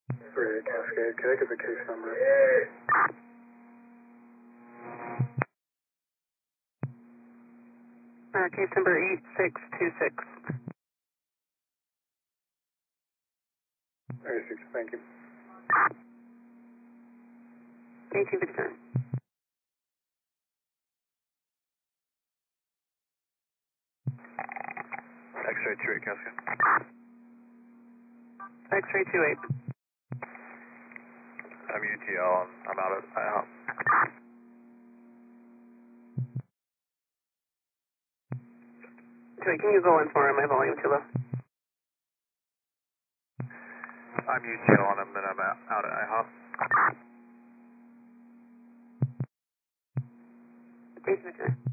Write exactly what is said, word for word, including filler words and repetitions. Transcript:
three eight Cascade, can I get the case number? Uh, case number eight six two six. eighty-six, thank you. Thank you, Victor. X-ray two eight Cascade. X-ray two eight. I'm U T L, I'm out of, I hop. Wait, can you go in for my volume too low? I'm U T L on him, then I'm out, out at I hop. Thank you, Victor.